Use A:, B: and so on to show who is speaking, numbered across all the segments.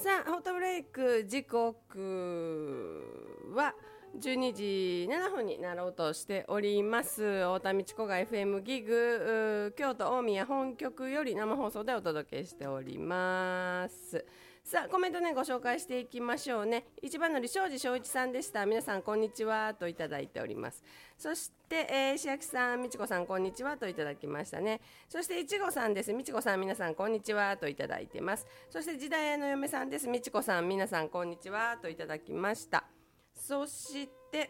A: さあ、ホットブレイク時刻は12時7分になろうとしております。太田道子が FM ギグ京都大宮本局より生放送でお届けしております。さあ、コメントねご紹介していきましょうね。一番乗り庄司正一さんでした。皆さんこんにちはといただいております。そして、石焼さん、みちこさんこんにちはといただきましたね。そしていちごさんです。みちこさん皆さんこんにちはといただいてます。そして時代屋の嫁さんです。みちこさん皆さんこんにちはといただきました。そして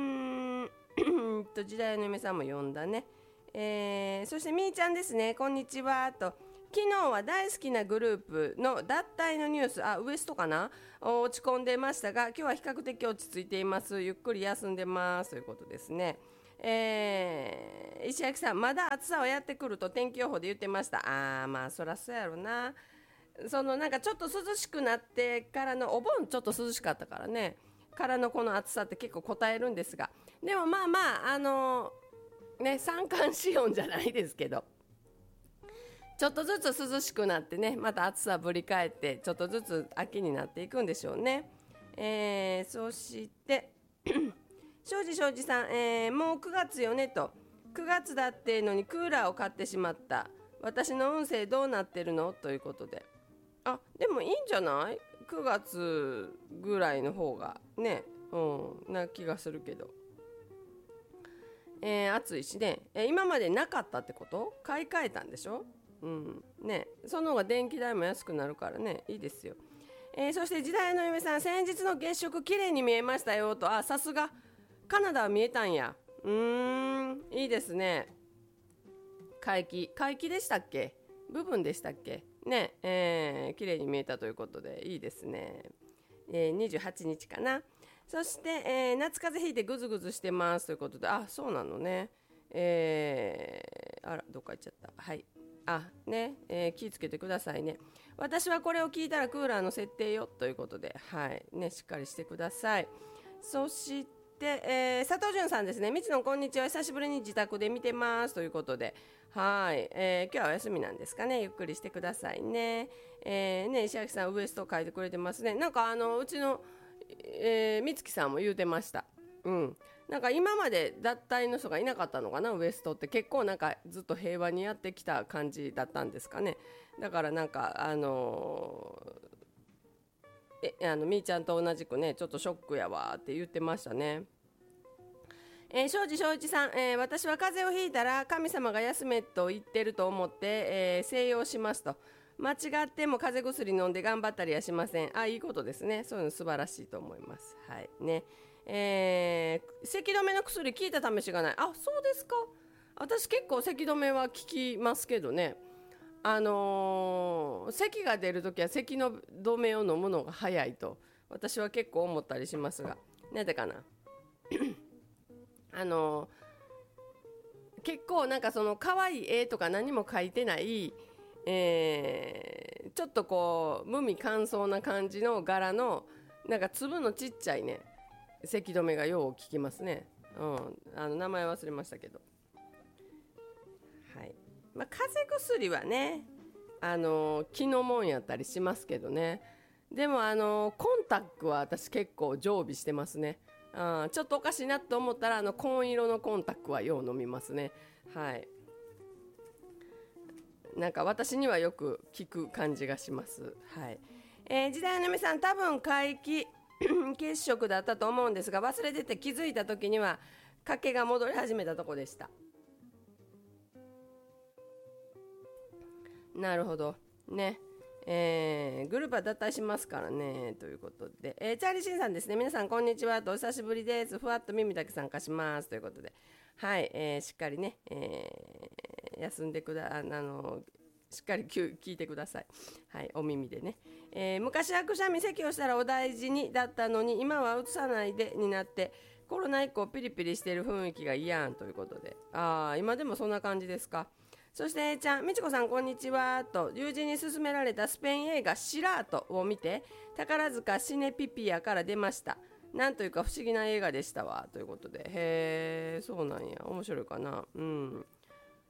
A: 時代の嫁さんも呼んだね。そしてみーちゃんですね。こんにちはと。昨日は大好きなグループの脱退のニュース、ウエストかな、落ち込んでましたが、今日は比較的落ち着いています。ゆっくり休んでますということですね。石焼さん、まだ暑さはやってくると天気予報で言ってました。まあそらそうやろな。なんかちょっと涼しくなってからのお盆ちょっと涼しかったからね、からのこの暑さって結構応えるんですが、でもまあまあ三寒四温じゃないですけど、ちょっとずつ涼しくなってね、また暑さぶり返ってちょっとずつ秋になっていくんでしょうね。そして庄司さん、もう9月よねと。9月だってのにクーラーを買ってしまった。私の運勢どうなってるのということで、でもいいんじゃない？ 9 月ぐらいの方がね、な気がするけど、暑いしね、今までなかったってこと？買い替えたんでしょ？ね、その方が電気代も安くなるからね、いいですよ。そして時代の嫁さん、先日の月食綺麗に見えましたよと。さすがカナダは見えたんや。いいですね。皆既でしたっけ？部分でしたっけね。綺麗に見えたということでいいですね。28日かな。そして、夏風邪ひいてぐずぐずしてますということで、そうなのね。どっか行っちゃった。はい。気をつけてくださいね。私はこれを聞いたらクーラーの設定よということで、はいね、しっかりしてください。そして、佐藤潤さんですね。みちのこんにちは、久しぶりに自宅で見てますということで、はい、今日はお休みなんですかね。ゆっくりしてくださいね。石垣さんウエスト書いてくれてますね。なんかうちの、みつきさんも言うてました。なんか今まで脱退の人がいなかったのかな。ウエストって結構なんかずっと平和にやってきた感じだったんですかね。だからなんかみーちゃんと同じくね、ちょっとショックやわって言ってましたね。庄司正一さん、私は風邪をひいたら神様が休めと言ってると思って、静養しますと。間違っても風邪薬飲んで頑張ったりはしません。いいことですね。そういうの素晴らしいと思います。はいね。咳止めの薬効いた試しがない。そうですか。私結構咳止めは効きますけどね。咳が出るときは咳の止めを飲むのが早いと私は結構思ったりしますが、なんでかな。結構なんかその可愛い絵とか何も描いてない、ちょっとこう無味乾燥な感じの柄のなんか粒のちっちゃいね、咳止めがよう効きますね。名前忘れましたけど、はい。風邪薬はね、気のもんやったりしますけどね。でもコンタックは私結構常備してますね。ちょっとおかしいなと思ったら紺色のコンタックはよう飲みますね。はい。なんか私にはよく効く感じがします。はい。時代の皆さん、多分皆既血色だったと思うんですが、忘れてて気づいた時には賭けが戻り始めたとこでした。なるほどね。グループは脱退しますからねということで、チャーリーシンさんですね。皆さんこんにちはと、お久しぶりです。ふわっと耳だけ参加しますということで、はい、しっかりね、休んでしっかり聞いてください。はい、お耳でね。昔はくしゃみ咳をしたらお大事にだったのに、今はうつさないでになってコロナ以降ピリピリしている雰囲気が嫌んということで、今でもそんな感じですか。そしてみちこさんこんにちはと、友人に勧められたスペイン映画シラートを見て宝塚シネピピアから出ました。なんというか不思議な映画でしたわということで、そうなんや、面白いかな。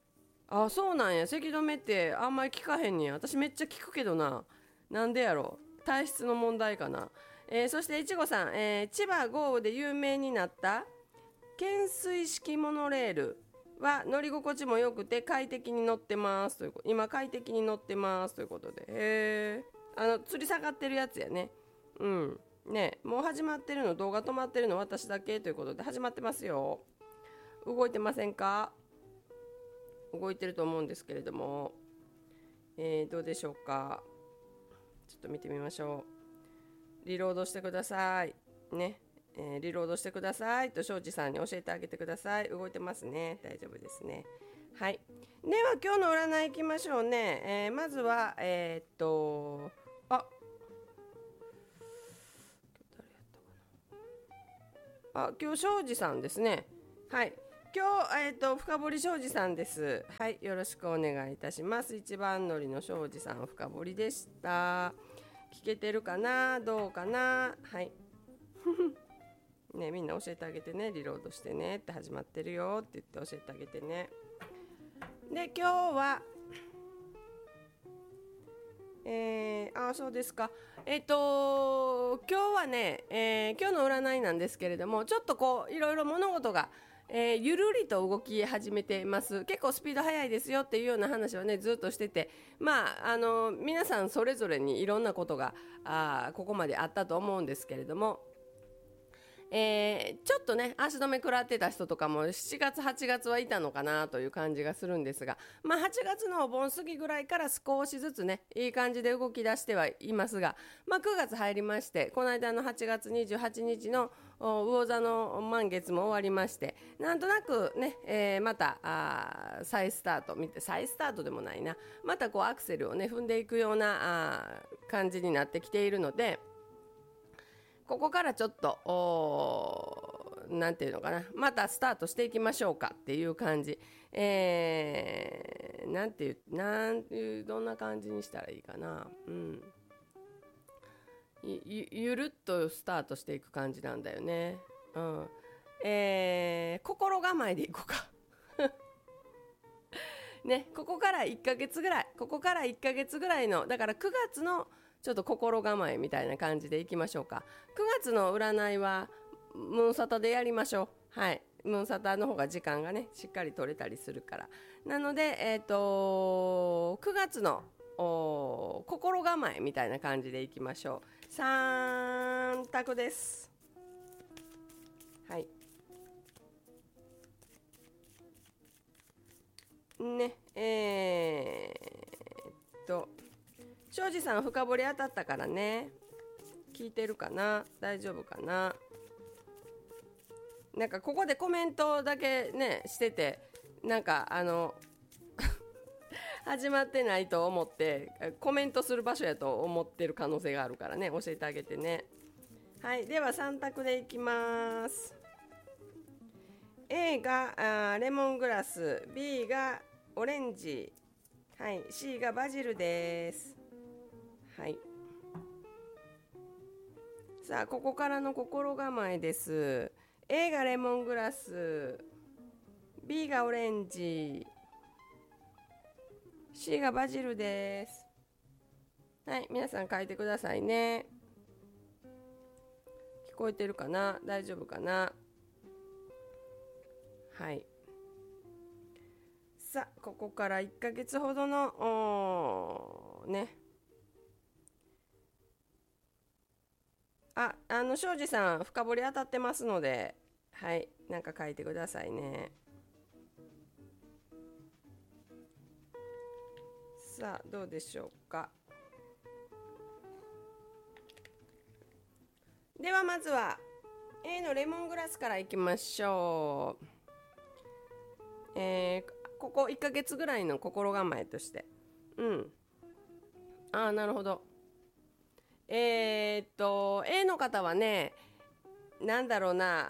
A: そうなんや。咳止めってあんまり効かへんねや。私めっちゃ効くけどな。なんでやろ体質の問題かな。そしていちごさん、千葉豪雨で有名になった懸垂式モノレールは乗り心地も良くて快適に乗ってますということ。今快適に乗ってますということで、吊り下がってるやつやね。うんね、もう始まってるの、動画止まってるの私だけということで始まってますよ。動いてませんか？動いてると思うんですけれども、どうでしょうか。ちょっと見てみましょう。リロードしてくださいね。リロードしてくださいと庄司さんに教えてあげてください。動いてますね。大丈夫ですね。はい。では今日の占いいきましょうね。まずは今日庄司さんですね。はい。今日深堀庄司さんです。はい、よろしくお願いいたします。一番乗りの庄司さん深堀でした。聞けてるかな、どうかな。はい。ね、みんな教えてあげてね。リロードしてねって始まってるよって言って教えてあげてね。で今日はそうですか。今日はね、今日の占いなんですけれども、ちょっとこういろいろ物事が、ゆるりと動き始めています。結構スピード速いですよっていうような話はねずっとしてて、皆さんそれぞれにいろんなことがここまであったと思うんですけれども、ちょっとね足止め食らってた人とかも7月8月はいたのかなという感じがするんですが、8月のお盆過ぎぐらいから少しずつねいい感じで動き出してはいますが、9月入りまして、この間の8月28日の魚座の満月も終わりまして、なんとなくね、また再スタート再スタートでもないな、またこうアクセルをね踏んでいくような感じになってきているので、ここからちょっとなんていうのかな、またスタートしていきましょうかっていう感じ、どんな感じにしたらいいかな、ゆるっとスタートしていく感じなんだよね。心構えでいこうかね、ここから1ヶ月ぐらいの、だから9月のちょっと心構えみたいな感じでいきましょうか。9月の占いはムーンサタでやりましょう。はい、ムーンサタの方が時間がねしっかり取れたりするから。なので9月の心構えみたいな感じでいきましょう。3択です。はいね、庄司さん深掘り当たったからね、聞いてるかな、大丈夫かな。なんかここでコメントだけねしてて、なんか始まってないと思ってコメントする場所やと思ってる可能性があるからね、教えてあげてね。はい、では3択でいきます。 A がレモングラス、 B がオレンジ、はい、C がバジルです。はい、さあここからの心構えです。 A がレモングラス、 B がオレンジ、 C がバジルです。はい、皆さん書いてくださいね。聞こえてるかな、大丈夫かな。はい、さあここから1ヶ月ほどのね、庄司さん深掘り当たってますので、はい、なんか書いてくださいね。さあどうでしょうか。ではまずは A のレモングラスからいきましょう。ここ1ヶ月ぐらいの心構えとして、なるほど。A の方はね、なんだろうな、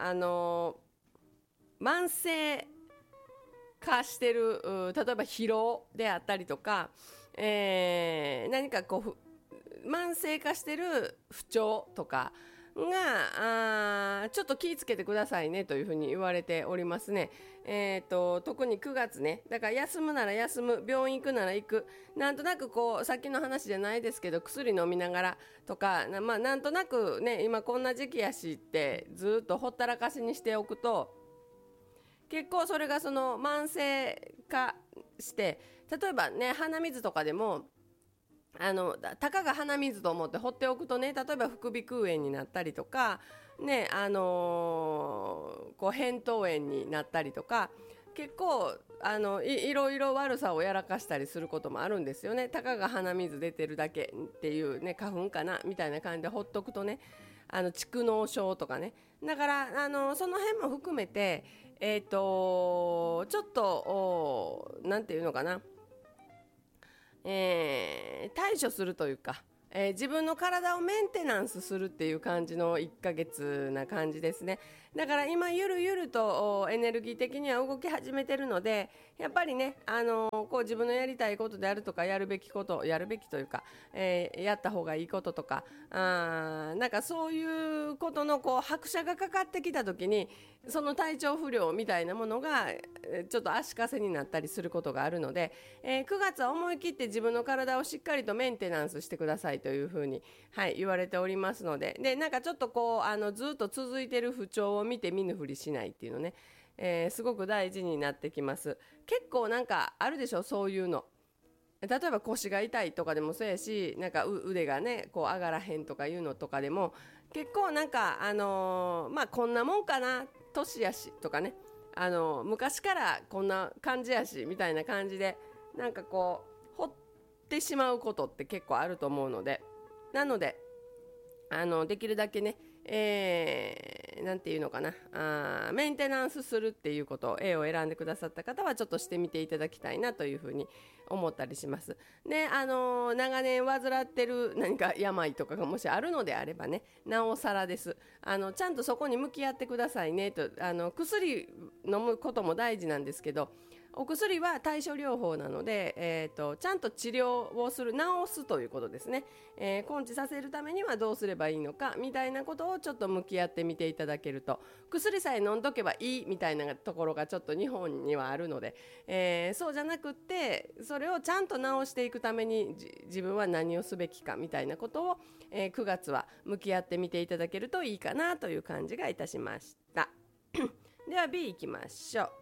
A: 慢性化してる、例えば疲労であったりとか、何かこう慢性化してる不調とかがちょっと気をつけてくださいねというふうに言われておりますね。特に9月ね、だから休むなら休む、病院行くなら行く、なんとなくこうさっきの話じゃないですけど薬飲みながらとかなんとなくね、今こんな時期やしってずっとほったらかしにしておくと、結構それがその慢性化して、例えばね鼻水とかでもたかが鼻水と思って放っておくとね、例えば副鼻腔炎になったりとかね、こう扁桃炎になったりとか、結構いろいろ悪さをやらかしたりすることもあるんですよね。たかが鼻水出てるだけっていうね、花粉かなみたいな感じでほっとくとね、蓄膿症とかね、だからその辺も含めてちょっとなんていうのかな、対処するというか、自分の体をメンテナンスするっていう感じの1ヶ月な感じですね。だから今ゆるゆるとエネルギー的には動き始めてるので、やっぱりね、こう自分のやりたいことであるとか、やるべきことやるべきというか、やった方がいいこととか、なんかそういうことのこう拍車がかかってきた時に、その体調不良みたいなものがちょっと足かせになったりすることがあるので、9月は思い切って自分の体をしっかりとメンテナンスしてくださいというふうに、言われておりますので、なんかちょっとこうずっと続いてる不調を見て見ぬふりしないっていうのね、すごく大事になってきます。結構なんかあるでしょ、そういうの。例えば腰が痛いとかでもそうやし、なんか腕がねこう上がらへんとかいうのとかでも、結構なんかこんなもんかな、年やしとかね、昔からこんな感じやしみたいな感じで、なんかこうほってしまうことって結構あると思うので、なのでできるだけね、なんていうのかな、メンテナンスするっていうことを A を選んでくださった方はちょっとしてみていただきたいなというふうに思ったりします。で、長年患ってる何か病とかがもしあるのであればね、なおさらです。ちゃんとそこに向き合ってくださいねと。薬飲むことも大事なんですけど、お薬は対処療法なので、ちゃんと治療をする、治すということですね。根治させるためにはどうすればいいのかみたいなことをちょっと向き合ってみていただけると、薬さえ飲んどけばいいみたいなところがちょっと日本にはあるので、そうじゃなくって、それをちゃんと治していくために自分は何をすべきかみたいなことを、9月は向き合ってみていただけるといいかなという感じがいたしました。では B いきましょう。